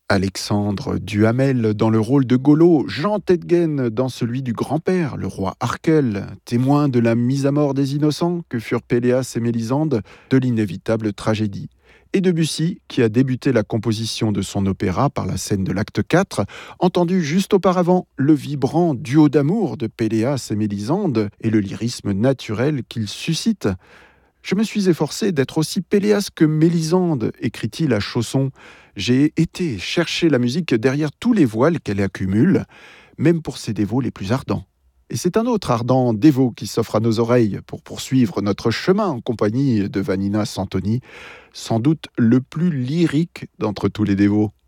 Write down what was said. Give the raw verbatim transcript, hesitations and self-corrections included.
Alexandre Duhamel dans le rôle de Golo, Jean Tetgen dans celui du grand-père, le roi Arkel, témoin de la mise à mort des innocents que furent Péléas et Mélisande, de l'inévitable tragédie. Et Debussy, qui a débuté la composition de son opéra par la scène de l'acte quatre, entendu juste auparavant le vibrant duo d'amour de Péléas et Mélisande et le lyrisme naturel qu'il suscite. Je me suis efforcé d'être aussi Péléas que Mélisande, écrit-il à Chausson. J'ai été chercher la musique derrière tous les voiles qu'elle accumule, même pour ses dévots les plus ardents. Et c'est un autre ardent dévot qui s'offre à nos oreilles pour poursuivre notre chemin en compagnie de Vanina Santoni, sans doute le plus lyrique d'entre tous les dévots.